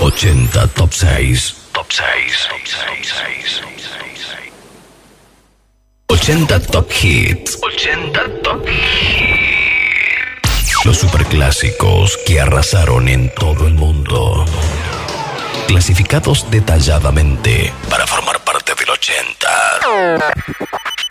80 Top 6. Top 6. 80 Top Hits. 80 Top Hits. Los superclásicos que arrasaron en todo el mundo. Clasificados detalladamente para formar parte del 80.